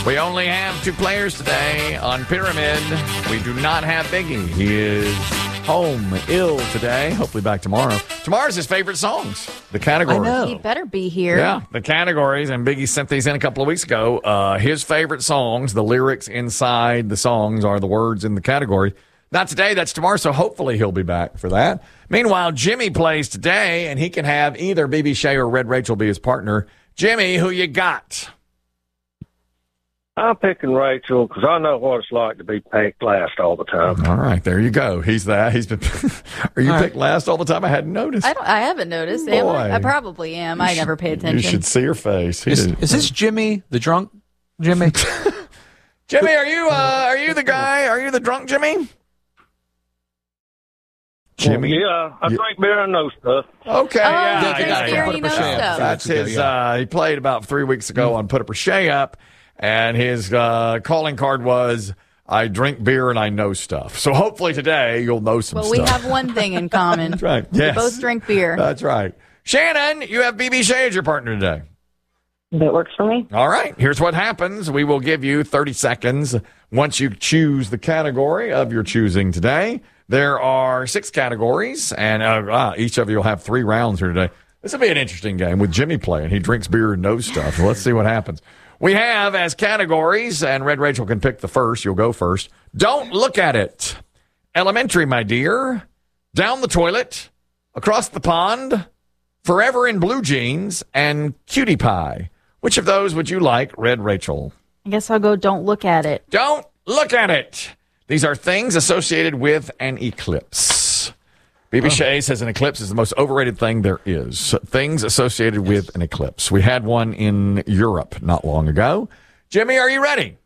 We only have 2 players today on Pyramid. We do not have Biggie. He is home ill today. Hopefully back tomorrow. Tomorrow's his favorite songs. The categories. I know. He better be here. Yeah, the categories. And Biggie sent these in a couple of weeks ago. His favorite songs, the lyrics inside the songs are the words in the category. Not today, that's tomorrow, so hopefully he'll be back for that. Meanwhile, Jimmy plays today, and he can have either BB Shea or Red Rachel be his partner. Jimmy, who you got? I'm picking Rachel because I know what it's like to be picked last all the time. All right, there you go. He's that. He's been. Are you picked last all the time? I hadn't noticed. I haven't noticed. Am I probably am. I never pay attention. You should see her face. Is this Jimmy, the drunk Jimmy? Jimmy, are you the guy? Are you the drunk Jimmy? Jimmy? Yeah, I drink beer and know stuff. Okay, yeah, he drinks beer, he knows stuff. That's his. He played about 3 weeks ago on Put a Crochet Up, and his calling card was, I drink beer and I know stuff. So hopefully today you'll know some stuff. Well, we have one thing in common. That's right. Yes. We both drink beer. That's right. Shannon, you have BB Shea as your partner today. That works for me. All right. Here's what happens. We will give you 30 seconds once you choose the category of your choosing today. There are 6 categories, and each of you will have 3 rounds here today. This will be an interesting game with Jimmy playing. He drinks beer and knows stuff. Let's see what happens. We have as categories, and Red Rachel can pick the first. You'll go first. Don't look at it. Elementary, my dear. Down the toilet. Across the pond. Forever in blue jeans. And cutie pie. Which of those would you like, Red Rachel? I guess I'll go don't look at it. Don't look at it. These are things associated with an eclipse. BB Shea says an eclipse is the most overrated thing there is. Things associated with an eclipse. We had one in Europe not long ago. Jimmy, are you ready?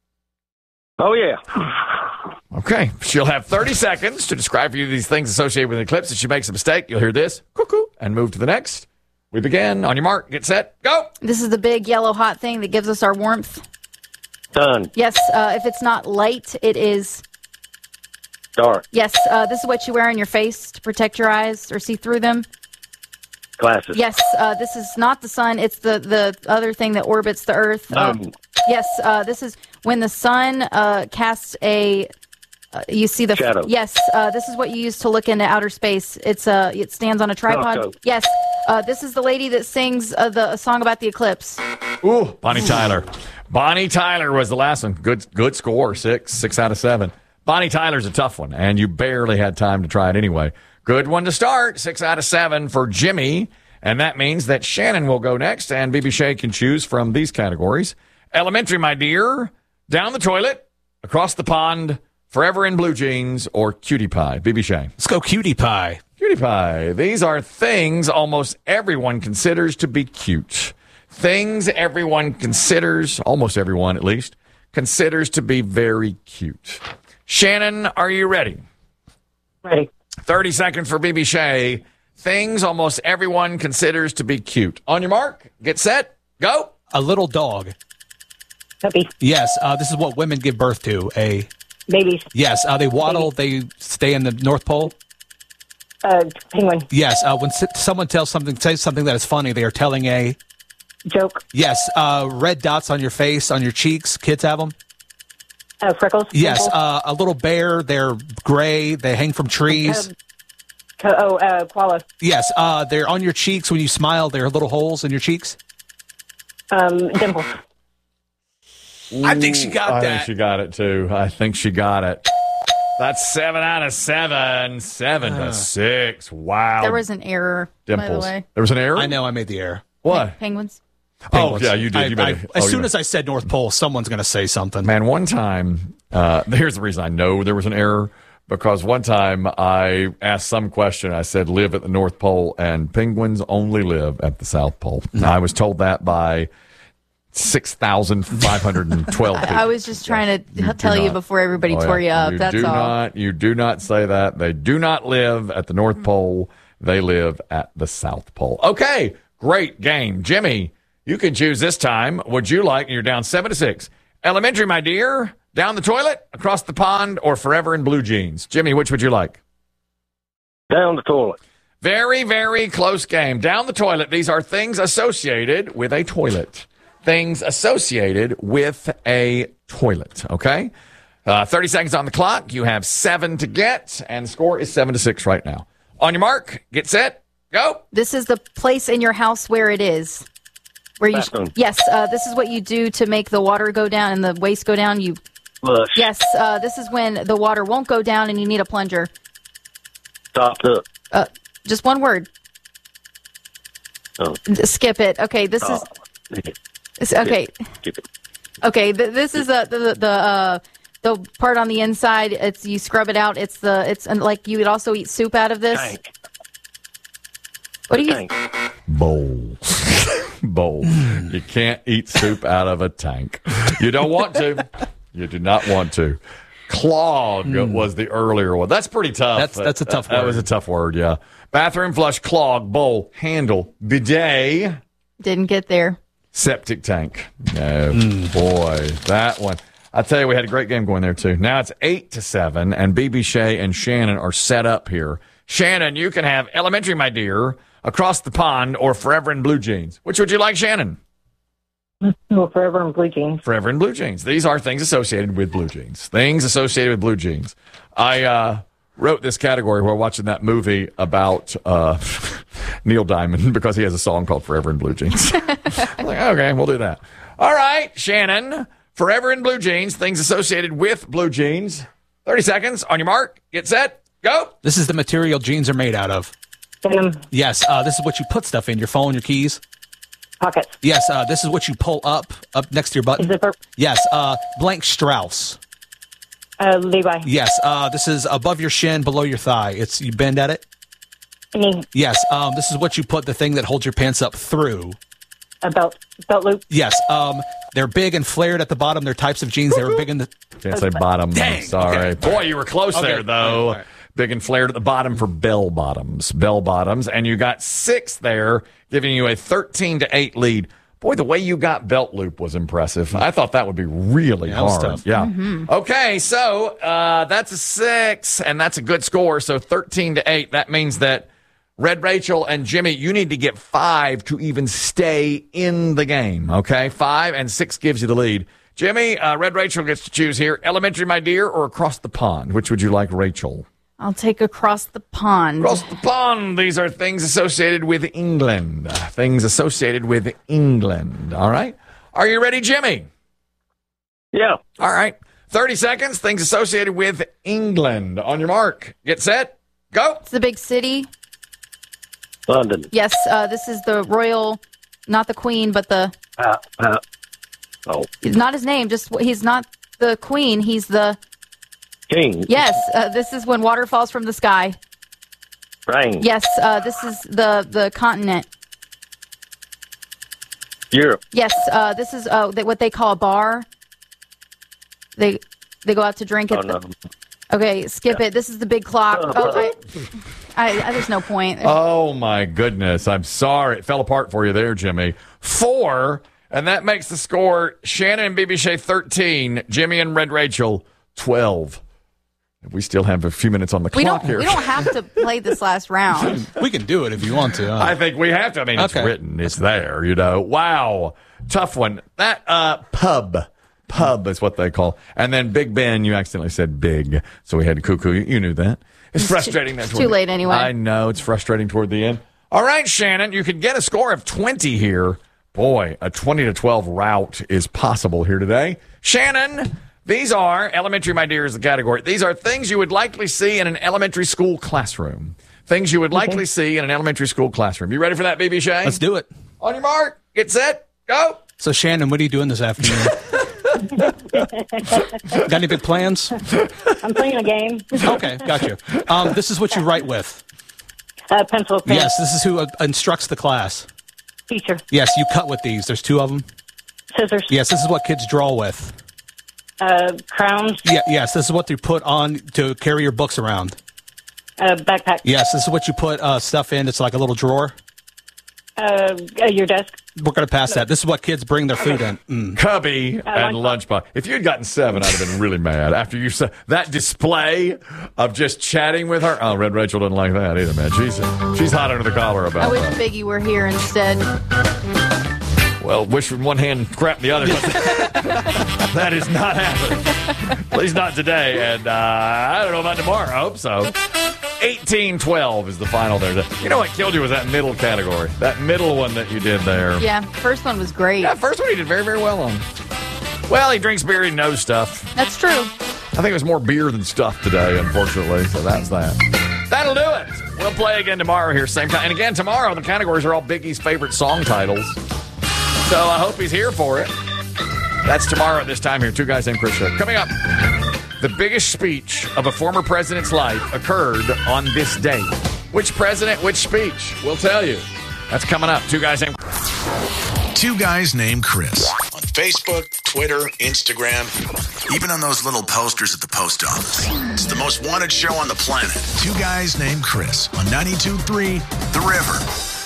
Oh, yeah. Okay. She'll have 30 seconds to describe for you these things associated with an eclipse. If she makes a mistake, you'll hear this, cuckoo, and move to the next. We begin. On your mark, get set, go. This is the big yellow hot thing that gives us our warmth. Done. Yes, if it's not light, it is Dark. Yes, this is what you wear on your face to protect your eyes or see through them. Glasses. Yes, this is not the sun. It's the other thing that orbits the Earth. Yes, this is when the sun casts a. You see the shadow. Yes, this is what you use to look into outer space. It stands on a tripod. Telescope. Yes, this is the lady that sings a song about the eclipse. Ooh, Bonnie Tyler. Bonnie Tyler was the last one. Good score. 6 out of 7. Bonnie Tyler's a tough one, and you barely had time to try it anyway. Good one to start. 6 out of 7 for Jimmy, and that means that Shannon will go next, and BB Shea can choose from these categories. Elementary, my dear. Down the toilet. Across the pond. Forever in blue jeans, or cutie pie. BB Shea. Let's go cutie pie. Cutie pie. These are things almost everyone considers to be cute. Things everyone considers, almost everyone at least, considers to be very cute. Shannon, are you ready? Ready. 30 seconds for BB Shea. Things almost everyone considers to be cute. On your mark, get set, go. A little dog. Puppy. Yes, this is what women give birth to. Babies. Yes, they waddle. They stay in the North Pole. Penguin. Yes, when someone says something that is funny, they are telling a Joke. Yes, red dots on your face, on your cheeks. Kids have them. Freckles. Yes, Pimples. a little bear. They're gray. They hang from trees. Koala. Yes, they're on your cheeks when you smile. There are little holes in your cheeks. Dimples. I think she got that. I think she got it, too. I think she got it. That's 7 out of 7. 7 to 6. Wow. There was an error, Dimples. by the way. There was an error? I know I made the error. What? Penguins. Penguins. Oh, yeah, you did. As soon as I said North Pole, someone's going to say something. Man, one time, here's the reason I know there was an error, because one time I asked some question. I said, live at the North Pole, and penguins only live at the South Pole. I was told that by 6,512 people. I was just trying to tell you before everybody tore you up. That's all. You do not say that. They do not live at the North Pole. They live at the South Pole. Okay, great game. Jimmy, you can choose this time. Would you like, you're down 7 to 6. Elementary, my dear, down the toilet, across the pond, or forever in blue jeans? Jimmy, which would you like? Down the toilet. Very, very close game. Down the toilet. These are things associated with a toilet. things associated with a toilet. Okay? 30 seconds on the clock. You have 7 to get, and the score is 7-6 right now. On your mark, get set, go. This is the place in your house where it is. Where you Bathroom. yes, this is what you do to make the water go down and the waste go down. You Flush. yes, this is when the water won't go down and you need a plunger. Stopped up. Just one word. Oh. Skip it. Okay, this Oh. is okay. Skip it. Okay, this is the part on the inside. It's you scrub it out. It's like you would also eat soup out of this. Tank. What do you? Tank. Bowl. Bowl. You can't eat soup out of a tank. You don't want to. You do not want to. Clog was the earlier one. That's pretty tough. That's a tough That word. was a tough word, yeah. Bathroom, flush, clog, bowl, handle, bidet, Didn't get there. septic tank. No, boy, that one. I tell you, we had a great game going there, too. Now it's 8-7, and BB Shea and Shannon are set up here. Shannon, you can have Elementary, My Dear, Across the Pond, or Forever in Blue Jeans. Which would you like, Shannon? Well, Forever in Blue Jeans. Forever in Blue Jeans. These are things associated with blue jeans. Things associated with blue jeans. I wrote this category while watching that movie about Neil Diamond because he has a song called Forever in Blue Jeans. I'm like, okay, we'll do that. All right, Shannon. Forever in Blue Jeans. Things associated with blue jeans. 30 seconds. On your mark. Get set. Go. This is the material jeans are made out of. Denim. Yes, this is what you put stuff in, your phone, your keys. Pockets. Yes, this is what you pull up next to your button. Zipper. Yes, blank Strauss. Levi. Yes, this is above your shin, below your thigh. It's you bend at it. Knee. Yes, this is what you put the thing that holds your pants up through. A belt. Belt loop. Yes, they're big and flared at the bottom. They're types of jeans. They were big in the. Can't say bottom. Dang, I'm sorry. okay. Boy, you were close Okay, there, though. all right. Big and flared at the bottom for bell bottoms. Bell bottoms. And you got 6 there, giving you a 13-8 lead. Boy, the way you got belt loop was impressive. I thought that would be really Yeah, that was hard. tough. Yeah. Okay, so that's a 6, and that's a good score. So 13-8. That means that Red Rachel and Jimmy, you need to get 5 to even stay in the game. Okay, 5 and 6 gives you the lead. Jimmy, Red Rachel gets to choose here. Elementary, My Dear, or Across the Pond? Which would you like, Rachel? I'll take Across the Pond. Across the Pond. These are things associated with England. Things associated with England. All right. Are you ready, Jimmy? Yeah. All right. 30 seconds. Things associated with England. On your mark. Get set. Go. It's the big city. London. Yes, this is the royal, not the queen, but the. Oh. Not his name. Just he's not the queen. He's the. King. Yes, this is when water falls from the sky. Rain. Yes, this is the continent. Europe. Yes, this is what they call a bar. They go out to drink Oh, at. no. Okay, skip it. This is the big clock. There's no point. Oh, my goodness. I'm sorry. It fell apart for you there, Jimmy. 4, and that makes the score Shannon and BB Shea 13, Jimmy and Red Rachel 12. We still have a few minutes on the clock here. We don't have to play this last round. We can do it if you want to. I think we have to. I mean, it's Okay. written. It's there, you know. Wow. Tough one. That pub is what they call. And then Big Ben, you accidentally said big. So we had to cuckoo. You knew that. It's frustrating. That's too late anyway. I know. It's frustrating toward the end. All right, Shannon, you could get a score of 20 here. Boy, a 20-12 route is possible here today. Shannon, these are, elementary, my dear, is the category. These are things you would likely see in an elementary school classroom. Things you would likely see in an elementary school classroom. You ready for that, BB Shea? Let's do it. On your mark, get set, go. So, Shannon, what are you doing this afternoon? Got any big plans? I'm playing a game. Okay, gotcha. This is what you write with. Pencil. Pen. Yes, this is who instructs the class. Teacher. Yes, you cut with these. There's 2 of them. Scissors. Yes, this is what kids draw with. Crowns. Yeah, yes, this is what you put on to carry your books around. Backpack. Yes, this is what you put stuff in. It's like a little drawer. Your desk. We're going to pass that. This is what kids bring their food in. Mm. Cubby and lunchbox. If you'd gotten 7, I'd have been really mad. After you said that display of just chatting with her. Oh, Red Rachel doesn't like that either, man. She's hot under the collar I about wish that. Biggie were here instead. Well, wish with one hand, crap in the other. That is not happening. At least not today. And I don't know about tomorrow. I hope so. 18-12 is the final there. You know what killed you was that middle category. That middle one that you did there. Yeah, first one was great. Yeah, first one he did very, very well on. Well, he drinks beer, he knows stuff. That's true. I think it was more beer than stuff today, unfortunately. So that's that. That'll do it. We'll play again tomorrow here, same time. And again, tomorrow, the categories are all Biggie's favorite song titles. So I hope he's here for it. That's tomorrow at this time here. Two Guys Named Chris show. Coming up, the biggest speech of a former president's life occurred on this date. Which president, which speech? We'll tell you. That's coming up. Two Guys Named Two Guys Named Chris. On Facebook, Twitter, Instagram, even on those little posters at the post office. It's the most wanted show on the planet. Two Guys Named Chris on 92.3 The River.